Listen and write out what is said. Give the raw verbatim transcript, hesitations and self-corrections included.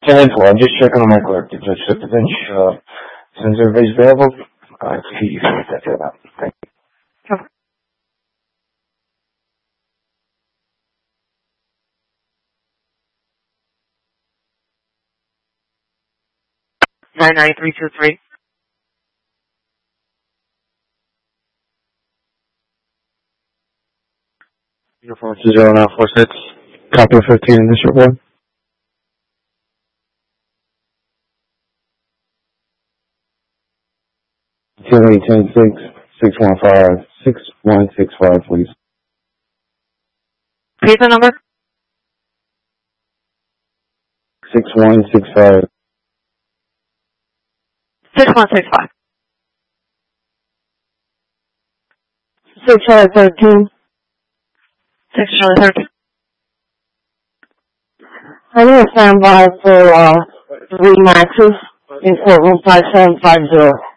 Well, I'm just checking on my clerk to just sit the bench. Uh, since everybody's available, uh, you can get that filled out. Thank you. Sure. nine nine three two three. Uniform zero nine four six. Copy of fifteen in this report. Two eight ten six six one five six one six five, please. Pizza number? Six one six five. six one six five. six hundred thirteen. six hundred thirteen. I need a standby for uh, three maxes in courtroom five seven five zero.